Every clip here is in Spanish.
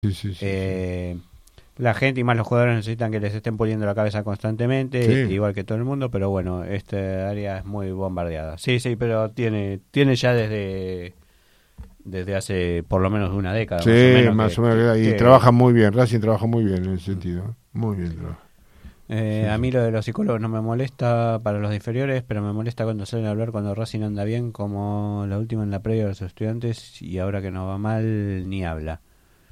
Sí. La gente y más los jugadores necesitan que les estén poniendo la cabeza constantemente, Sí. igual que todo el mundo, pero bueno, esta área es muy bombardeada. Sí, pero tiene ya desde hace por lo menos una década, Sí, más o menos. Y trabaja muy bien. Racing trabaja muy bien en ese sentido. Muy bien trabaja. A mí lo de los psicólogos no me molesta para los inferiores, pero me molesta cuando salen a hablar cuando Racing anda bien, como la última en la previa de los estudiantes, y ahora que no va mal, ni habla.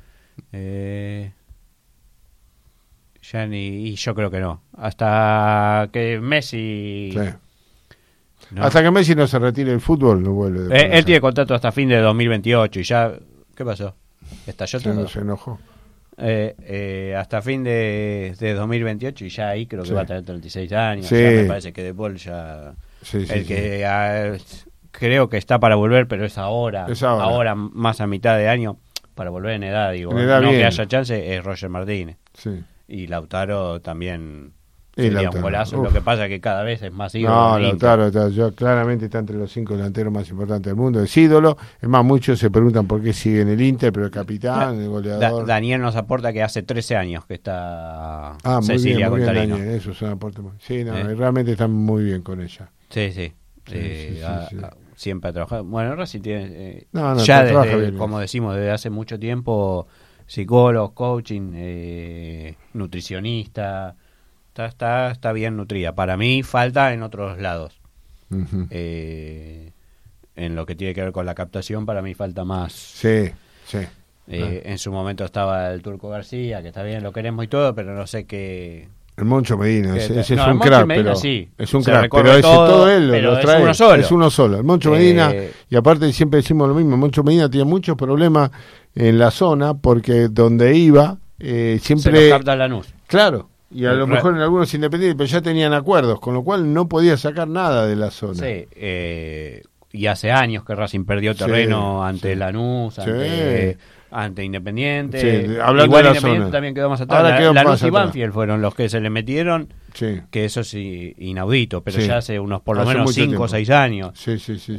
Y yo creo que no. Hasta que Messi... Sí. No. Hasta que Messi no se retire del fútbol, no vuelve. Él tiene contrato hasta fin de 2028 y ya... ¿Qué pasó? ¿Estalló todo? Se enojó. Hasta fin de 2028 y ya ahí creo que va a tener 36 años. Sí. Ya me parece que De Paul ya... creo que está para volver, pero es ahora. Ahora más a mitad de año para volver en edad. Digo, no bien. que haya chance es Roger Martínez. Sí. Y Lautaro también sería un golazo. Lo que pasa es que cada vez es más ídolo. No, Lautaro claramente está entre los 5 delanteros más importantes del mundo. Es ídolo. Es más, muchos se preguntan por qué sigue en el Inter, pero el capitán, el goleador. Daniel nos aporta que hace 13 años que está Cecilia muy bien, Daniel, eso es un aporte muy... Sí, realmente están muy bien con ella. Sí. Siempre ha trabajado. Bueno, Racing tiene como decimos, desde hace mucho tiempo, psicólogos, coaching, nutricionista, está bien nutrida. Para mí falta en otros lados. Uh-huh. En lo que tiene que ver con la captación, para mí falta más. Sí. En su momento estaba el Turco García, que está bien, lo queremos y todo, pero no sé qué... El Moncho Medina, ese es un crack, pero sí, es un crack, pero todo él lo trae, es uno solo. El Moncho Medina, y aparte siempre decimos lo mismo, el Moncho Medina tiene muchos problemas en la zona, porque donde iba, siempre... Se lo capta Lanús. Claro, y a lo mejor en algunos independientes, pero ya tenían acuerdos, con lo cual no podía sacar nada de la zona. Sí, y hace años que Racing perdió terreno ante Lanús, ante Independiente. Sí, hablando igual de la Independiente zona. También quedó más atrás. Lanús y Banfield fueron los que se le metieron, sí. Que eso es inaudito, pero ya hace unos por lo menos 5 o 6 años. Sí.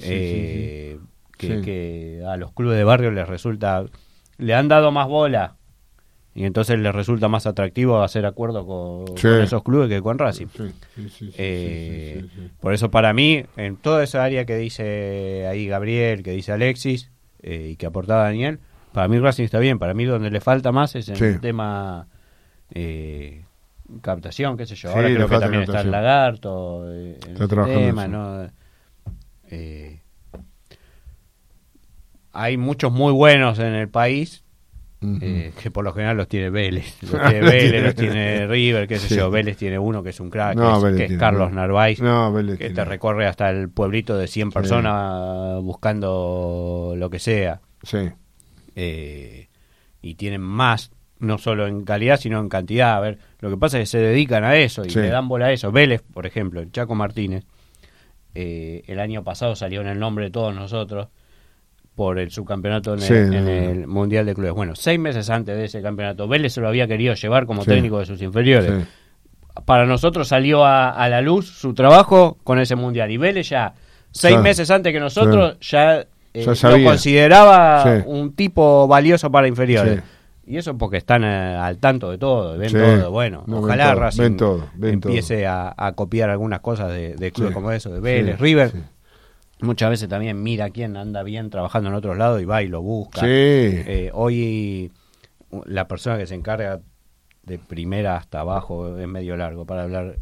Que a los clubes de barrio les resulta, le han dado más bola y entonces les resulta más atractivo hacer acuerdos con esos clubes que con Racing. Por eso para mí, en toda esa área que dice ahí Gabriel, que dice Alexis y que aportaba Daniel, para mí Racing está bien. Para mí donde le falta más es en el tema captación, qué sé yo. Ahora creo que también captación. Está el Lagarto en el tema, ¿no? Hay muchos muy buenos en el país, que por lo general los tiene Vélez. Los tiene River, qué sé yo. Vélez tiene uno que es un crack, que es Carlos Narváez, que te recorre hasta el pueblito de 100 personas buscando lo que sea. Sí. Y tienen más, no solo en calidad, sino en cantidad. A ver, lo que pasa es que se dedican a eso y le dan bola a eso. Vélez, por ejemplo, el Chaco Martínez, el año pasado salió en el nombre de todos nosotros por el subcampeonato en el Mundial de Clubes. Bueno, 6 meses antes de ese campeonato, Vélez se lo había querido llevar como técnico de sus inferiores. Para nosotros salió a la luz su trabajo con ese Mundial. Y Vélez ya 6 meses antes que nosotros ya lo consideraba un tipo valioso para inferiores. Y eso porque están al tanto de todo, ven todo. Bueno, ojalá Racing empiece a copiar algunas cosas de clubes como eso, de Vélez, River. Muchas veces también mira quién anda bien trabajando en otros lados y va y lo busca. Hoy la persona que se encarga de primera hasta abajo, es medio largo para hablar,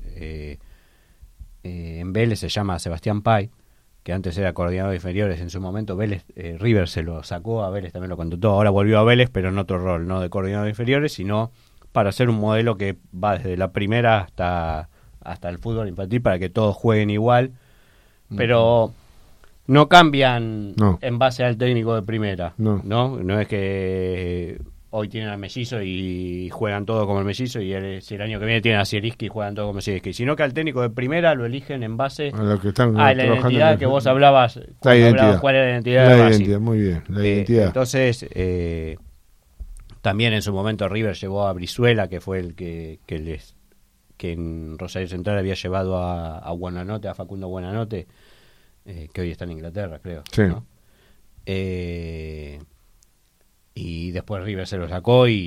en Vélez se llama Sebastián Pay, que antes era coordinador de inferiores. En su momento Vélez, River se lo sacó, a Vélez también lo contrató, ahora volvió a Vélez, pero en otro rol, no de coordinador de inferiores, sino para hacer un modelo que va desde la primera hasta el fútbol infantil, para que todos jueguen igual, pero no cambian en base al técnico de primera, no es que hoy tienen al Mellizo y juegan todo como el Mellizo, y si el año que viene tienen a Zielinski y juegan todo como Zielinski, sino que al técnico de primera lo eligen en base a la identidad que vos hablabas, cuál era la identidad de Racing. Muy bien, la identidad. Entonces, también en su momento River llevó a Brizuela, que fue el que en Rosario Central había llevado a Buenanote, a Facundo Buenanote, que hoy está en Inglaterra, creo. Sí. ¿No? y después River se lo sacó y